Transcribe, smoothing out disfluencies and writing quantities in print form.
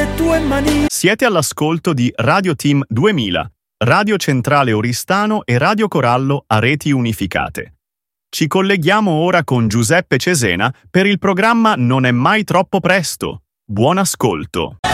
le tue mani. Siete all'ascolto di Radio Team 2000, Radio Centrale Oristano e Radio Corallo a reti unificate. Ci colleghiamo ora con Giuseppe Cesena per il programma Non è mai troppo presto. Buon ascolto.